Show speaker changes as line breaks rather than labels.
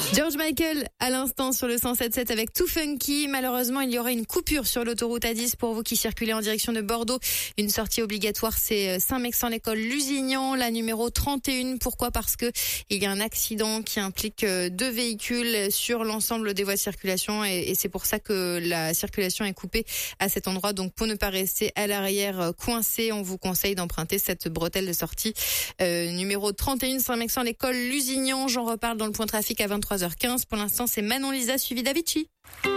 George Michael à l'instant sur le 107.7 avec Too Funky. Malheureusement, il y aura une coupure sur l'autoroute A10 pour vous qui circulez en direction de Bordeaux. Une sortie obligatoire, c'est Saint-Mexan-l'École Lusignan, la numéro 31. Pourquoi ? Parce que il y a un accident qui implique 2 véhicules sur l'ensemble des voies de circulation et c'est pour ça que la circulation est coupée à cet endroit. Donc pour ne pas rester à l'arrière coincé, on vous conseille d'emprunter cette bretelle de sortie numéro 31 Saint-Mexan-l'École Lusignan. J'en reparle dans le point trafic à 23h15. Pour l'instant, c'est Manon Lisa suivi d'Avicii.